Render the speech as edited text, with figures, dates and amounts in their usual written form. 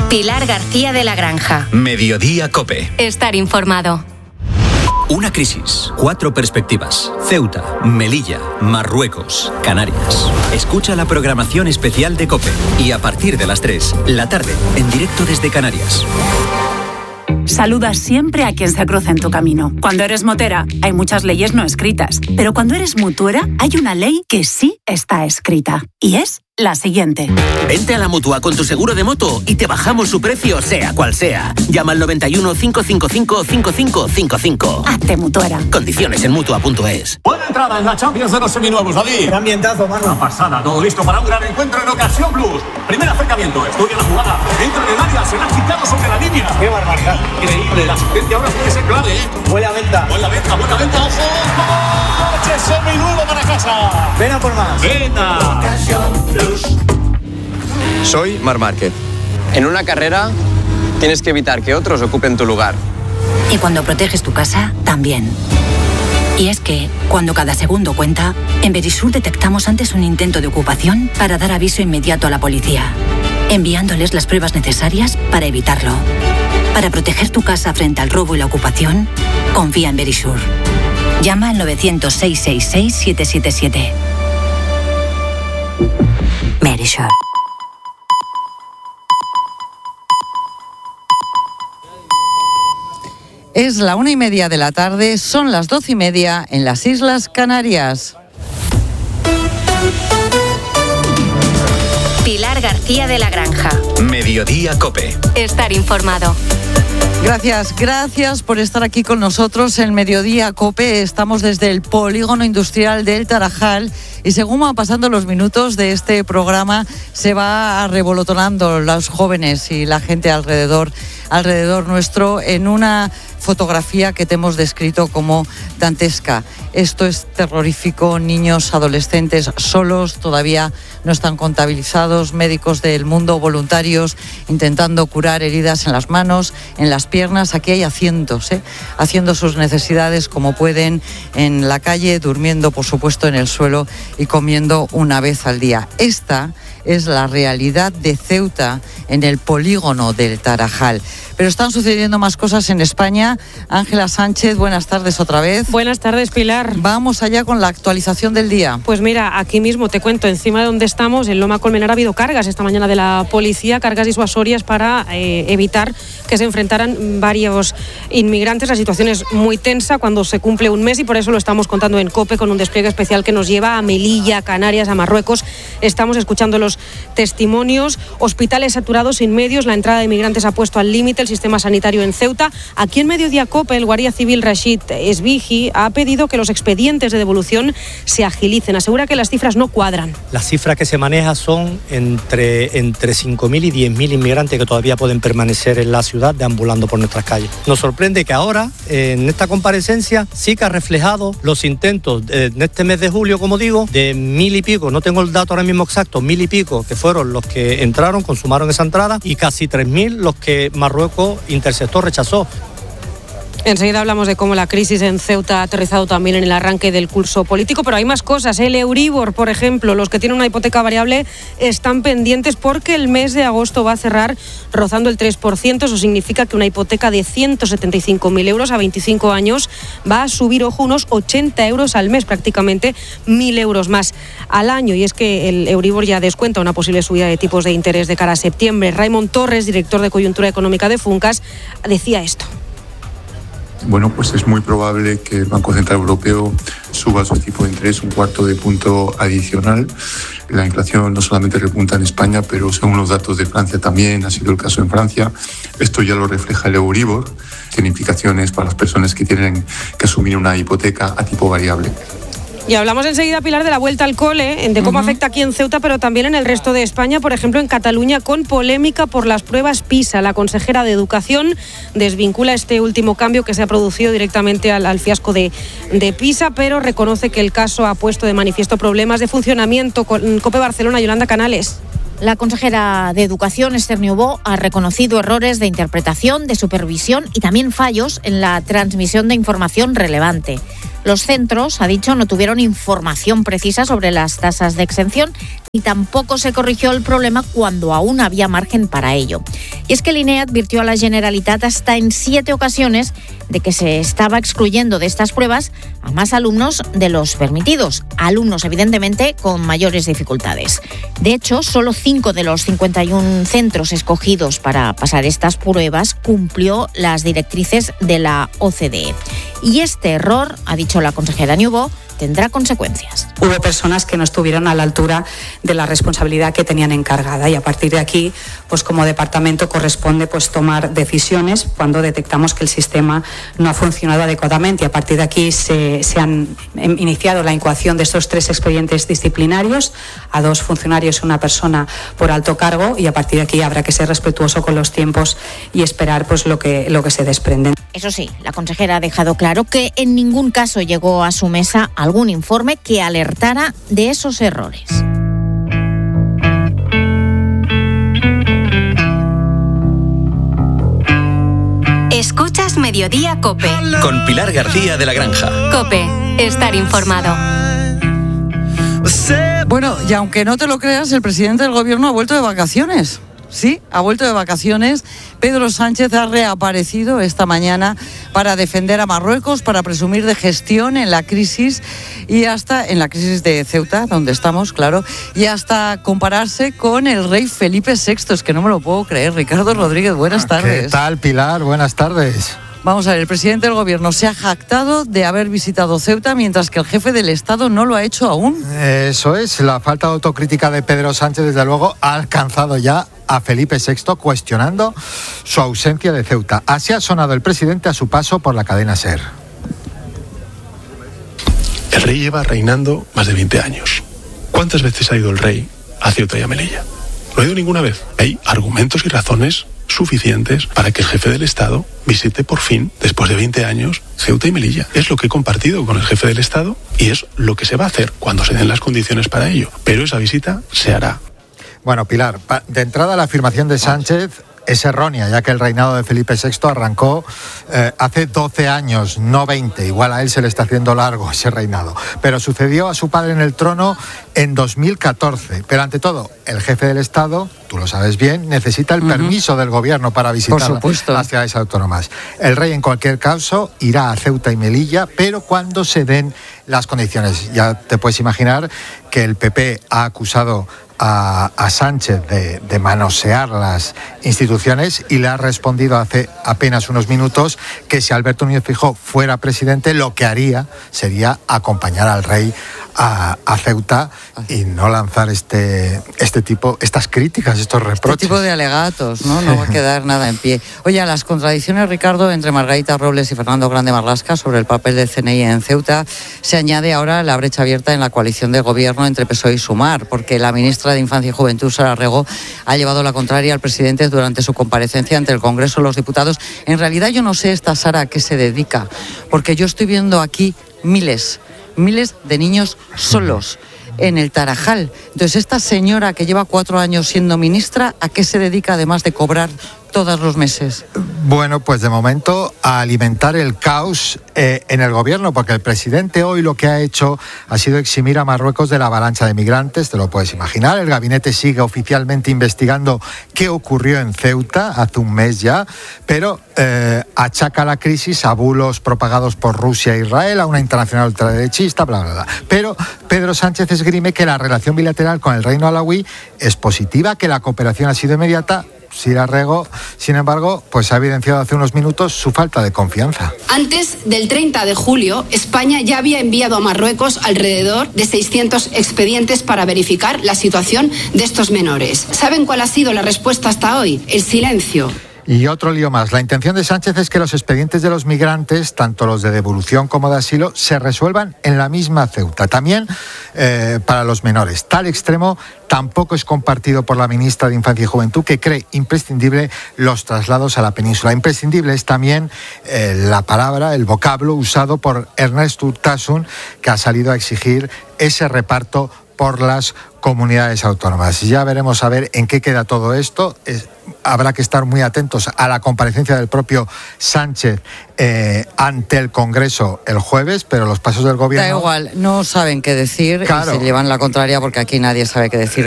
Pilar García de la Granja. Mediodía COPE. Estar informado. Una crisis, 4 perspectivas. Ceuta, Melilla, Marruecos, Canarias. Escucha la programación especial de COPE y a partir de las 3, la tarde, en directo desde Canarias. Saluda siempre a quien se cruza en tu camino. Cuando eres motera, hay muchas leyes no escritas. Pero cuando eres mutuera, hay una ley que sí está escrita. Y es la siguiente. Vente a la Mutua con tu seguro de moto y te bajamos su precio, sea cual sea. Llama al 91 555 5555. Hazte mutuera. Condiciones en Mutua.es. Buena entrada en la Champions de los seminuevos, David. Qué ambientazo, mano. Una pasada, todo listo para un gran encuentro en Ocasión Plus. Primer acercamiento, estudia la jugada. Entra en el área, se la ha quitado sobre la línea. Qué barbaridad. Increíble, la asistencia ahora tiene que ser clave, ¿eh? Buena venta. Buena venta, ojo. ¡Coche seminuevo para casa! Ven a por más. ¡Venta! Soy Marc Márquez. En una carrera tienes que evitar que otros ocupen tu lugar. Y cuando proteges tu casa, también. Y es que, cuando cada segundo cuenta, en Verisur detectamos antes un intento de ocupación para dar aviso inmediato a la policía, enviándoles las pruebas necesarias para evitarlo. Para proteger tu casa frente al robo y la ocupación, confía en Verisur. Llama al 900-666-777. Verisur. Es la 1:30 de la tarde, son las 12:30 en las Islas Canarias. Pilar García de la Granja. Mediodía COPE. Estar informado. Gracias por estar aquí con nosotros en Mediodía COPE. Estamos desde el Polígono Industrial del Tarajal y según van pasando los minutos de este programa se va revolotonando los jóvenes y la gente alrededor nuestro en una fotografía que te hemos descrito como dantesca. Esto es terrorífico, niños, adolescentes solos, todavía no están contabilizados, médicos del mundo, voluntarios, intentando curar heridas en las manos, en las piernas. Aquí hay haciendo sus necesidades como pueden en la calle, durmiendo por supuesto en el suelo y comiendo una vez al día. Esta es la realidad de Ceuta en el polígono del Tarajal. Pero están sucediendo más cosas en España. Ángela Sánchez, buenas tardes otra vez. Buenas tardes, Pilar. Vamos allá con la actualización del día. Pues mira, aquí mismo te cuento, encima de donde estamos, en Loma Colmenar, ha habido cargas esta mañana de la policía, cargas disuasorias para evitar que se enfrentaran varios inmigrantes. La situación es muy tensa cuando se cumple un mes y por eso lo estamos contando en COPE con un despliegue especial que nos lleva a Melilla, Canarias, a Marruecos. Estamos escuchando los testimonios, hospitales saturados sin medios, la entrada de inmigrantes ha puesto al límite el sistema sanitario en Ceuta. Aquí en Mediodía COPE, el guardia civil Rashid Esbigi ha pedido que los expedientes de devolución se agilicen. Asegura que las cifras no cuadran. Las cifras que se manejan son entre 5.000 y 10.000 inmigrantes que todavía pueden permanecer en la ciudad deambulando por nuestras calles. Nos sorprende que ahora, en esta comparecencia, sí que ha reflejado los intentos en este mes de julio, como digo, de 1.000 y pico, no tengo el dato ahora mismo exacto, 1.000 y pico que fueron los que entraron, consumaron esa entrada y casi 3.000 los que Marruecos interceptó, rechazó. Enseguida hablamos de cómo la crisis en Ceuta ha aterrizado también en el arranque del curso político, pero hay más cosas. El Euribor, por ejemplo, los que tienen una hipoteca variable están pendientes porque el mes de agosto va a cerrar rozando el 3%. Eso significa que una hipoteca de 175.000 euros a 25 años va a subir, ojo, unos 80 euros al mes, prácticamente 1.000 euros más al año. Y es que el Euribor ya descuenta una posible subida de tipos de interés de cara a septiembre. Raymond Torres, director de Coyuntura Económica de Funcas, decía esto. Bueno, pues es muy probable que el Banco Central Europeo suba su tipo de interés un cuarto de punto adicional. La inflación no solamente repunta en España, pero según los datos de Francia también ha sido el caso en Francia. Esto ya lo refleja el Euribor. Tiene implicaciones para las personas que tienen que asumir una hipoteca a tipo variable. Y hablamos enseguida, Pilar, de la vuelta al cole, de cómo afecta aquí en Ceuta, pero también en el resto de España, por ejemplo en Cataluña, con polémica por las pruebas PISA. La consejera de Educación desvincula este último cambio que se ha producido directamente al fiasco de PISA, pero reconoce que el caso ha puesto de manifiesto problemas de funcionamiento. Con COPE Barcelona, Yolanda Canales. La consejera de Educación, Esther Niubó, ha reconocido errores de interpretación, de supervisión y también fallos en la transmisión de información relevante. Los centros, ha dicho, no tuvieron información precisa sobre las tasas de exención y tampoco se corrigió el problema cuando aún había margen para ello. Y es que el INE advirtió a la Generalitat hasta en 7 ocasiones de que se estaba excluyendo de estas pruebas a más alumnos de los permitidos, alumnos evidentemente con mayores dificultades. De hecho, solo 5 de los 51 centros escogidos para pasar estas pruebas cumplió las directrices de la OCDE. Y este error, ha dicho la consejera Niubó, tendrá consecuencias. Hubo personas que no estuvieron a la altura de la responsabilidad que tenían encargada y a partir de aquí, pues como departamento corresponde pues tomar decisiones cuando detectamos que el sistema no ha funcionado adecuadamente. A partir de aquí se han iniciado la incoación de estos 3 expedientes disciplinarios a 2 funcionarios y 1 persona por alto cargo y a partir de aquí habrá que ser respetuoso con los tiempos y esperar pues lo que se desprende. Eso sí, la consejera ha dejado claro que en ningún caso llegó a su mesa algún informe que alertara de esos errores. Escuchas Mediodía COPE. Con Pilar García de la Granja. COPE, estar informado. Bueno, y aunque no te lo creas, el presidente del gobierno ha vuelto de vacaciones. Sí, ha vuelto de vacaciones. Pedro Sánchez ha reaparecido esta mañana para defender a Marruecos, para presumir de gestión en la crisis y hasta en la crisis de Ceuta, donde estamos, claro, y hasta compararse con el rey Felipe VI. Es que no me lo puedo creer. Ricardo Rodríguez, buenas tardes. ¿Qué tal, Pilar? Buenas tardes. Vamos a ver, el presidente del gobierno se ha jactado de haber visitado Ceuta, mientras que el jefe del Estado no lo ha hecho aún. Eso es, la falta de autocrítica de Pedro Sánchez, desde luego, ha alcanzado ya a Felipe VI, cuestionando su ausencia de Ceuta. Así ha sonado el presidente a su paso por la cadena SER. El rey lleva reinando más de 20 años. ¿Cuántas veces ha ido el rey a Ceuta y a Melilla? No ha ido ninguna vez. Hay argumentos y razones suficientes para que el jefe del Estado visite por fin, después de 20 años, Ceuta y Melilla. Es lo que he compartido con el jefe del Estado y es lo que se va a hacer cuando se den las condiciones para ello. Pero esa visita se hará. Bueno, Pilar, de entrada la afirmación de Sánchez es errónea, ya que el reinado de Felipe VI arrancó hace 12 años, no 20. Igual a él se le está haciendo largo ese reinado. Pero sucedió a su padre en el trono en 2014. Pero ante todo, el jefe del Estado, tú lo sabes bien, necesita el permiso del gobierno para visitar las ciudades autónomas. El rey, en cualquier caso, irá a Ceuta y Melilla, pero cuando se den las condiciones. Ya te puedes imaginar que el PP ha acusado a Sánchez de manosear las instituciones y le ha respondido hace apenas unos minutos que si Alberto Núñez Feijóo fuera presidente, lo que haría sería acompañar al rey a Ceuta y no lanzar estas críticas, estos reproches. Este tipo de alegatos, ¿no? No va a quedar nada en pie. Oye, a las contradicciones, Ricardo, entre Margarita Robles y Fernando Grande Marlaska sobre el papel del CNI en Ceuta, se añade ahora la brecha abierta en la coalición de gobierno entre PSOE y Sumar, porque la ministra de Infancia y Juventud, Sara Rego, ha llevado la contraria al presidente durante su comparecencia ante el Congreso de los Diputados. En realidad yo no sé esta Sara a qué se dedica, porque yo estoy viendo aquí miles de niños solos en el Tarajal. Entonces, esta señora que lleva 4 años siendo ministra, ¿a qué se dedica además de cobrar todos los meses? Bueno, pues de momento a alimentar el caos en el gobierno, porque el presidente hoy lo que ha hecho ha sido eximir a Marruecos de la avalancha de migrantes, te lo puedes imaginar. El gabinete sigue oficialmente investigando qué ocurrió en Ceuta hace un mes ya, pero achaca la crisis a bulos propagados por Rusia e Israel, a una internacional ultraderechista, bla, bla, bla. Pero Pedro Sánchez esgrime que la relación bilateral con el reino alauí es positiva, que la cooperación ha sido inmediata. Sara Rego, sin embargo, pues ha evidenciado hace unos minutos su falta de confianza. Antes del 30 de julio, España ya había enviado a Marruecos alrededor de 600 expedientes para verificar la situación de estos menores. ¿Saben cuál ha sido la respuesta hasta hoy? El silencio. Y otro lío más. La intención de Sánchez es que los expedientes de los migrantes, tanto los de devolución como de asilo, se resuelvan en la misma Ceuta. También para los menores. Tal extremo tampoco es compartido por la ministra de Infancia y Juventud, que cree imprescindible los traslados a la península. Imprescindible es también la palabra, el vocablo usado por Ernest Urtasun, que ha salido a exigir ese reparto por las comunidades autónomas. Ya veremos a ver en qué queda todo esto. Habrá que estar muy atentos a la comparecencia del propio Sánchez ante el Congreso el jueves, pero los pasos del gobierno... Da igual, no saben qué decir, claro, y se llevan la contraria porque aquí nadie sabe qué decir.